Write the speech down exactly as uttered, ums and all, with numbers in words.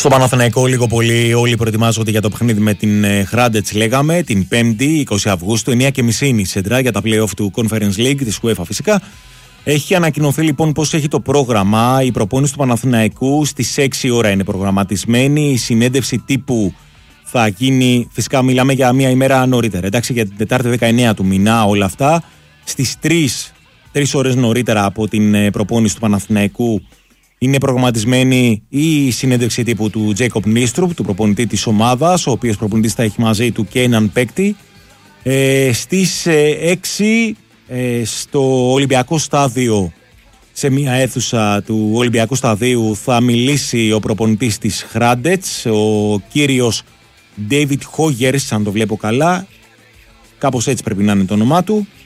Στο Παναθηναϊκό λίγο πολύ όλοι προετοιμάζονται για το παιχνίδι με την Hrádec, λέγαμε, την πέμπτη είκοσι Αυγούστου, εννιά και μισή είναι η σέντρα για τα play-off του Conference League της UEFA φυσικά. Έχει ανακοινωθεί λοιπόν πώς έχει το πρόγραμμα. Η προπόνηση του Παναθηναϊκού στις έξι ώρα είναι προγραμματισμένη. Η συνέντευξη τύπου θα γίνει, φυσικά μιλάμε για μία ημέρα νωρίτερα, εντάξει, για την Τετάρτη δεκαεννέα του μηνά όλα αυτά. Στις τρεις, τρεις ώρες νωρίτερα από την προπόνηση του Παναθηναϊκού είναι προγραμματισμένη η συνέντευξη τύπου του Τζέικοπ Νίστρουπ, του προπονητή της ομάδας, ο οποίος προπονητής θα έχει μαζί του και έναν παίκτη. Ε, στις έξι ε, στο Ολυμπιακό Στάδιο, σε μια αίθουσα του Ολυμπιακού Σταδίου, θα μιλήσει ο προπονητής της Hrádec, ο κύριος David Hoyers, αν το βλέπω καλά, κάπως έτσι πρέπει να είναι το όνομά του.